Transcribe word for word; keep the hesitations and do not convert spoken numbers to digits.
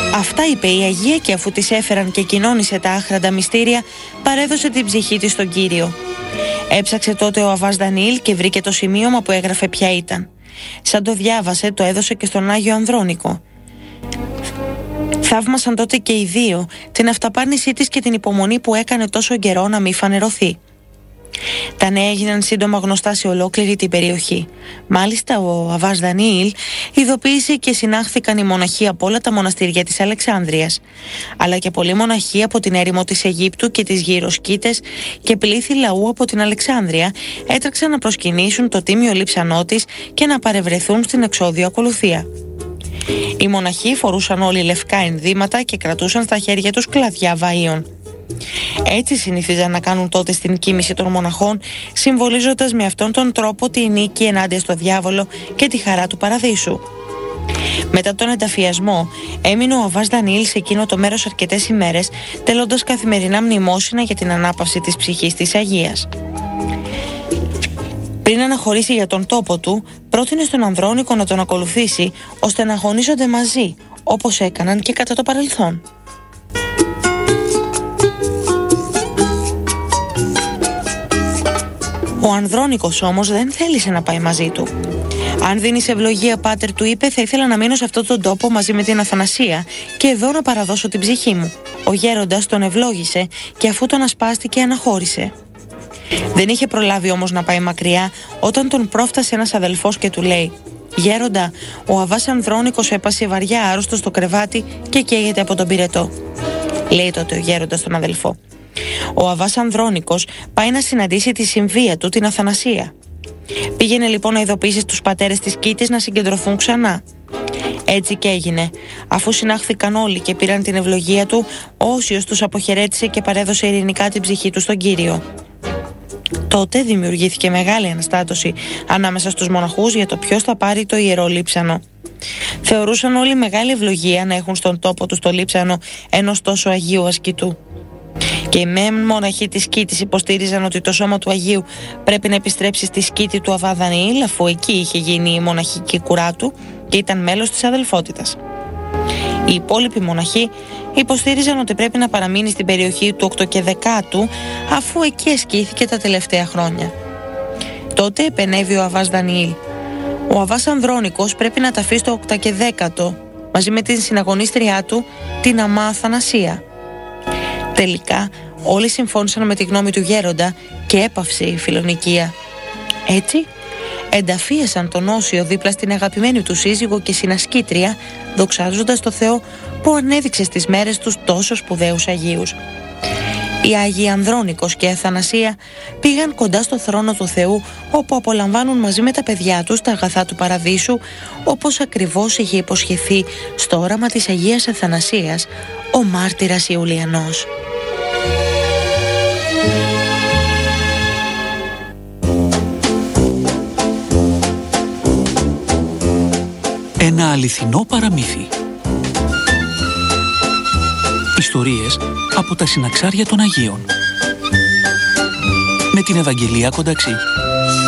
Αυτά είπε η Αγία και αφού της έφεραν και κοινώνησε τα άχραντα μυστήρια, παρέδωσε την ψυχή της στον Κύριο. Έψαξε τότε ο Αββάς Δανιήλ και βρήκε το σημείωμα που έγραφε ποια ήταν. Σαν το διάβασε, το έδωσε και στον Άγιο Ανδρώνικο. Θαύμασαν τότε και οι δύο την αυταπάρνησή της και την υπομονή που έκανε τόσο καιρό να μην φανερωθεί. Τα νέα έγιναν σύντομα γνωστά σε ολόκληρη την περιοχή. Μάλιστα ο Αββάς Δανιήλ ειδοποίησε και συνάχθηκαν οι μοναχοί από όλα τα μοναστήρια της Αλεξάνδρειας, αλλά και πολλοί μοναχοί από την έρημο της Αιγύπτου και τις γύρω σκήτες και πλήθη λαού από την Αλεξάνδρεια έτρεξαν να προσκυνήσουν το τίμιο λείψανό της και να παρευρεθούν στην εξώδιο ακολουθία. Οι μοναχοί φορούσαν όλοι λευκά ενδύματα και κρατούσαν στα χέρια τους κλαδιά βαΐων. Έτσι συνήθιζαν να κάνουν τότε στην κοίμηση των μοναχών, συμβολίζοντας με αυτόν τον τρόπο τη νίκη ενάντια στο διάβολο και τη χαρά του παραδείσου. Μετά τον ενταφιασμό, έμεινε ο Αββάς Δανιήλ σε εκείνο το μέρος αρκετές ημέρες, τελώντας καθημερινά μνημόσυνα για την ανάπαυση της ψυχής της Αγίας. Πριν αναχωρήσει για τον τόπο του, πρότεινε στον Ανδρώνικο να τον ακολουθήσει, ώστε να αγωνίζονται μαζί, όπως έκαναν και κατά το παρελθόν. Ο Ανδρώνικος όμως δεν θέλησε να πάει μαζί του. «Αν δίνεις ευλογία, πάτερ», του είπε, «θα ήθελα να μείνω σε αυτόν τον τόπο μαζί με την Αθανασία και εδώ να παραδώσω την ψυχή μου». Ο γέροντας τον ευλόγησε και αφού τον ασπάστηκε αναχώρησε. Δεν είχε προλάβει όμως να πάει μακριά όταν τον πρόφτασε ένας αδελφός και του λέει: «Γέροντα, ο Αββάς Ανδρώνικος έπασε βαριά άρρωστο στο κρεβάτι και καίγεται από τον πυρετό». Λέει τότε ο γέροντας τον αδελφό. Ο Αββάς Ανδρώνικος πάει να συναντήσει τη συμβία του, την Αθανασία. Πήγαινε λοιπόν να ειδοποιήσει τους πατέρες της Κήτης να συγκεντρωθούν ξανά. Έτσι και έγινε. Αφού συνάχθηκαν όλοι και πήραν την ευλογία του, ο Όσιος τους αποχαιρέτησε και παρέδωσε ειρηνικά την ψυχή του στον Κύριο. Τότε δημιουργήθηκε μεγάλη αναστάτωση ανάμεσα στους μοναχούς για το ποιος θα πάρει το ιερό λείψανο. Θεωρούσαν όλοι μεγάλη ευλογία να έχουν στον τόπο τους το λείψανο ενός τόσο αγίου ασκητού. Και οι μεν μοναχοί της Κήτης υποστήριζαν ότι το σώμα του Αγίου πρέπει να επιστρέψει στη σκήτη του Αββά Δανιήλ, αφού εκεί είχε γίνει η μοναχική κουρά του και ήταν μέλος της αδελφότητας. Οι υπόλοιποι μοναχοί υποστήριζαν ότι πρέπει να παραμείνει στην περιοχή του οκτώ και δέκα, αφού εκεί ασκήθηκε τα τελευταία χρόνια. Τότε επενέβη ο Αββάς Δανιήλ. Ο Αββάς Ανδρώνικος πρέπει να ταφεί στο οκτώ και δέκα μαζί με την συναγωνίστριά του, την αμά Αθανασία. Τελικά όλοι συμφώνησαν με τη γνώμη του γέροντα και έπαυσε η φιλονικία. Έτσι ενταφίασαν τον Όσιο δίπλα στην αγαπημένη του σύζυγο και συνασκήτρια, δοξάζοντας το Θεό που ανέδειξε στις μέρες τους τόσο σπουδαίους Αγίους. Οι Άγιοι Ανδρώνικος και Αθανασία πήγαν κοντά στο θρόνο του Θεού, όπου απολαμβάνουν μαζί με τα παιδιά τους τα αγαθά του παραδείσου, όπως ακριβώς είχε υποσχεθεί στο όραμα της Αγίας Αθανασίας ο μάρτυρας Ιουλιανός. Ένα αληθινό παραμύθι. Ιστορίες από τα συναξάρια των Αγίων. Με την Ευαγγελία Κονταξή.